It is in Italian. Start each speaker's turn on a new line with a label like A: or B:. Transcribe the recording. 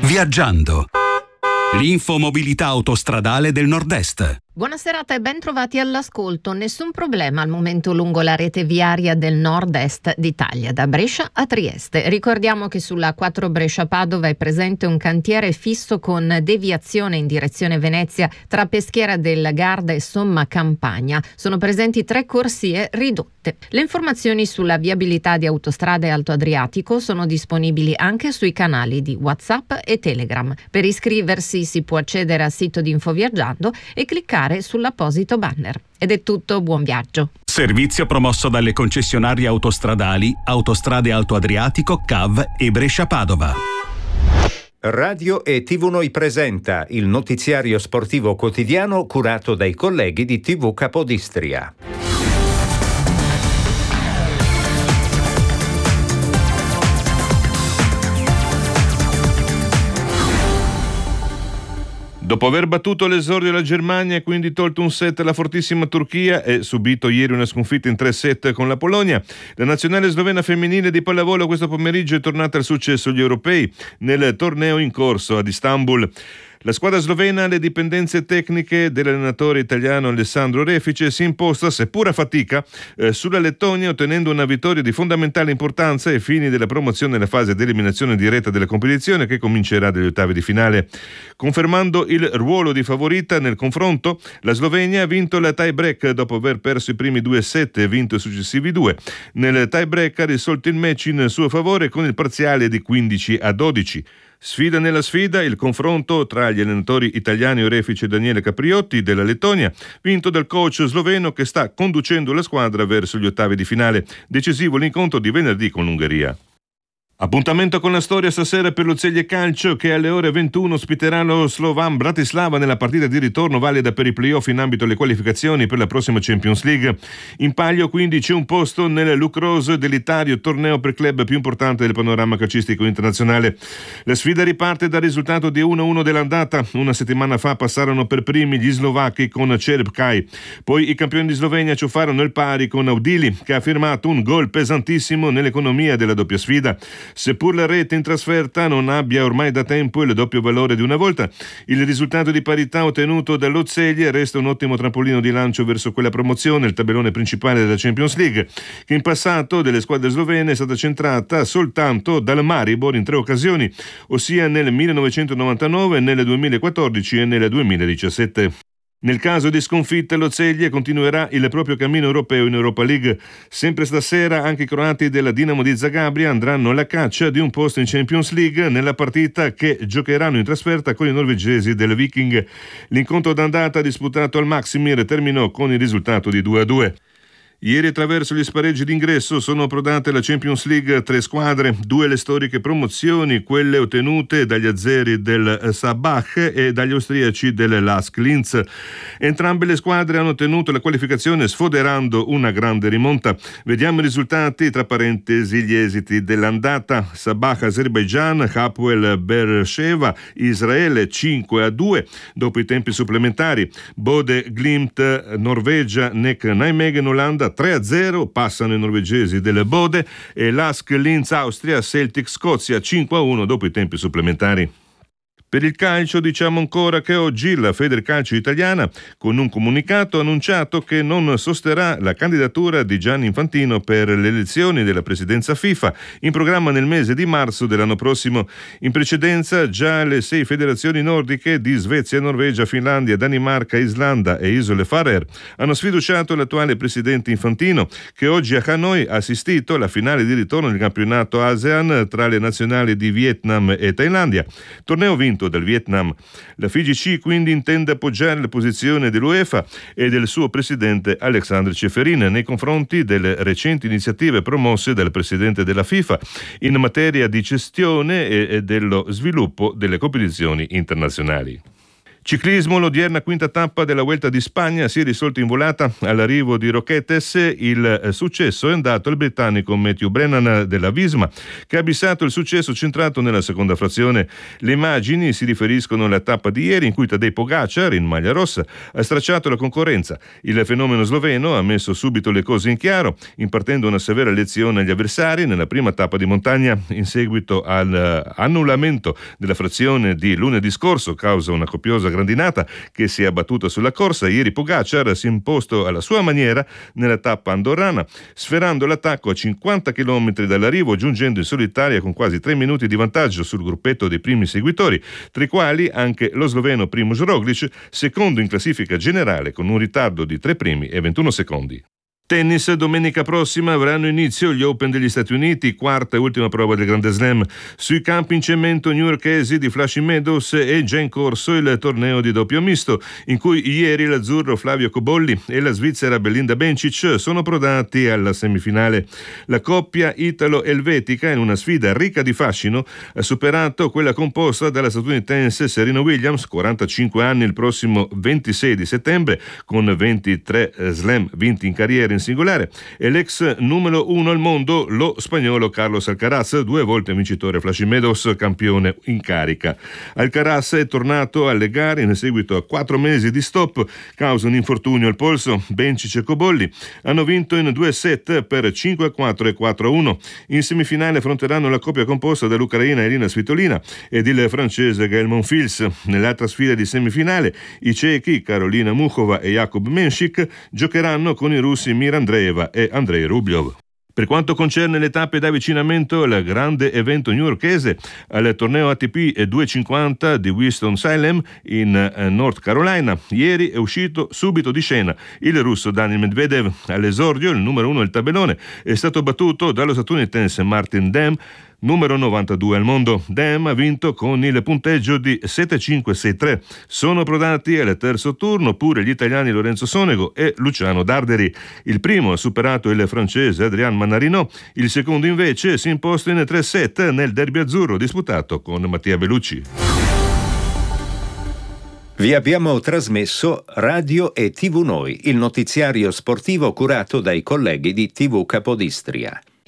A: Viaggiando. L'infomobilità autostradale del Nord-Est.
B: Buona serata e ben trovati all'ascolto. Nessun problema al momento lungo la rete viaria del nord-est d'Italia, da Brescia a Trieste. Ricordiamo che sulla 4 Brescia-Padova è presente un cantiere fisso con deviazione in direzione Venezia tra Peschiera del Garda e Somma Campagna. Sono presenti 3 corsie ridotte. Le informazioni sulla viabilità di Autostrade Alto Adriatico sono disponibili anche sui canali di WhatsApp e Telegram. Per iscriversi si può accedere al sito di Infoviaggiando e cliccare sull'apposito banner. Ed è tutto, buon viaggio.
A: Servizio promosso dalle concessionarie autostradali Autostrade Alto Adriatico, CAV e Brescia-Padova.
C: Radio e TV Noi presenta il notiziario sportivo quotidiano curato dai colleghi di TV Capodistria.
D: Dopo aver battuto l'esordio della Germania e quindi tolto un set alla fortissima Turchia e subito ieri una sconfitta in 3 set con la Polonia, la nazionale slovena femminile di pallavolo questo pomeriggio è tornata al successo agli europei nel torneo in corso ad Istanbul. La squadra slovena, alle dipendenze tecniche dell'allenatore italiano Alessandro Refice, si è imposta, seppur a fatica, sulla Lettonia, ottenendo una vittoria di fondamentale importanza ai fini della promozione nella fase di eliminazione diretta della competizione che comincerà dagli ottavi di finale. Confermando il ruolo di favorita nel confronto, la Slovenia ha vinto la tie break dopo aver perso i primi 2 set e vinto i successivi 2. Nel tie break ha risolto il match in suo favore con il parziale di 15-12. Sfida nella sfida il confronto tra gli allenatori italiani Orefice e Daniele Capriotti della Lettonia, vinto dal coach sloveno che sta conducendo la squadra verso gli ottavi di finale. Decisivo l'incontro di venerdì con l'Ungheria. Appuntamento con la storia stasera per lo Celje Calcio che alle ore 21 ospiterà lo Slovan Bratislava nella partita di ritorno valida per i playoff in ambito alle qualificazioni per la prossima Champions League. In palio quindi c'è un posto nel Luc Rose dell'Itario, torneo per club più importante del panorama calcistico internazionale. La sfida riparte dal risultato di 1-1 dell'andata. Una settimana fa passarono per primi gli slovacchi con Čerepkaj. Poi i campioni di Slovenia ciuffarono il pari con Audili, che ha firmato un gol pesantissimo nell'economia della doppia sfida. Seppur la rete in trasferta non abbia ormai da tempo il doppio valore di una volta, il risultato di parità ottenuto dallo Celje resta un ottimo trampolino di lancio verso quella promozione, il tabellone principale della Champions League, che in passato delle squadre slovene è stata centrata soltanto dal Maribor in 3 occasioni, ossia nel 1999, nel 2014 e nel 2017. Nel caso di sconfitta lo Celje continuerà il proprio cammino europeo in Europa League. Sempre stasera anche i croati della Dinamo di Zagabria andranno alla caccia di un posto in Champions League nella partita che giocheranno in trasferta con i norvegesi del Viking. L'incontro d'andata disputato al Maksimir terminò con il risultato di 2-2. Ieri attraverso gli spareggi d'ingresso sono approdate alla Champions League 3 squadre, 2 le storiche promozioni, quelle ottenute dagli azeri del Sabah e dagli austriaci del Lask Linz. Entrambe le squadre hanno ottenuto la qualificazione sfoderando una grande rimonta. Vediamo i risultati, tra parentesi gli esiti dell'andata. Sabah Azerbaijan, Hapoel Beersheva, Israele 5-2 dopo i tempi supplementari. Bode Glimt Norvegia, Nek Nijmegen Olanda 3-0, passano i norvegesi del Bode, e Lask Linz Austria, Celtic Scozia 5-1 dopo i tempi supplementari. Per il calcio diciamo ancora che oggi la Federcalcio italiana con un comunicato ha annunciato che non sosterrà la candidatura di Gianni Infantino per le elezioni della presidenza FIFA in programma nel mese di marzo dell'anno prossimo. In precedenza già le 6 federazioni nordiche di Svezia, Norvegia, Finlandia, Danimarca, Islanda e Isole Faroe hanno sfiduciato l'attuale presidente Infantino, che oggi a Hanoi ha assistito alla finale di ritorno del campionato ASEAN tra le nazionali di Vietnam e Thailandia, torneo vinto dal Vietnam. La FIGC quindi intende appoggiare la posizione dell'UEFA e del suo presidente Alexandre Ceferin nei confronti delle recenti iniziative promosse dal presidente della FIFA in materia di gestione e dello sviluppo delle competizioni internazionali. Ciclismo, l'odierna quinta tappa della Vuelta di Spagna si è risolta in volata all'arrivo di Roquetes. Il successo è andato al britannico Matthew Brennan della Visma, che ha bissato il successo centrato nella seconda frazione. Le immagini si riferiscono alla tappa di ieri in cui Tadej Pogačar, in maglia rossa, ha stracciato la concorrenza. Il fenomeno sloveno ha messo subito le cose in chiaro, impartendo una severa lezione agli avversari nella prima tappa di montagna in seguito all'annullamento della frazione di lunedì scorso causa una copiosa grandinata che si è abbattuta sulla corsa. Ieri Pogačar si è imposto alla sua maniera nella tappa andorrana, sferrando l'attacco a 50 km dall'arrivo, giungendo in solitaria con quasi 3 minuti di vantaggio sul gruppetto dei primi seguitori, tra i quali anche lo sloveno Primož Roglič, secondo in classifica generale con un ritardo di 3 primi e 21 secondi. Tennis, domenica prossima avranno inizio gli Open degli Stati Uniti, quarta e ultima prova del Grande Slam. Sui campi in cemento newyorkesi di Flushing Meadows è già in corso il torneo di doppio misto, in cui ieri l'azzurro Flavio Cobolli e la svizzera Belinda Bencic sono prodati alla semifinale. La coppia italo-elvetica, in una sfida ricca di fascino, ha superato quella composta dalla statunitense Serena Williams, 45 anni, il prossimo 26 di settembre, con 23 slam vinti in carriera in singolare, e l'ex numero 1 al mondo, lo spagnolo Carlos Alcaraz, 2 volte vincitore Flushing Meadows, campione in carica. Alcaraz è tornato alle gare in seguito a 4 mesi di stop causa un infortunio al polso. Bencic e Cobolli hanno vinto in 2 set per 5-4 e 4-1. In semifinale affronteranno la coppia composta dall'ucraina Irina Svitolina ed il francese Gael Monfils. Nell'altra sfida di semifinale i cechi Karolina Muchova e Jakub Menšik giocheranno con i russi Mir Andreeva e Andrei Rublev. Per quanto concerne le tappe d'avvicinamento al grande evento newyorkese, al torneo ATP 250 di Winston-Salem in North Carolina, ieri è uscito subito di scena il russo Daniil Medvedev. All'esordio, il numero 1 del tabellone è stato battuto dallo statunitense Martin Dem, numero 92 al mondo. Dem ha vinto con il punteggio di 7-5-6-3. Sono approdati al terzo turno pure gli italiani Lorenzo Sonego e Luciano Darderi. Il primo ha superato il francese Adrien Manarino, il secondo invece si è imposto in 3 set nel derby azzurro disputato con Mattia Bellucci.
C: Vi abbiamo trasmesso Radio e TV Noi, il notiziario sportivo curato dai colleghi di TV Capodistria.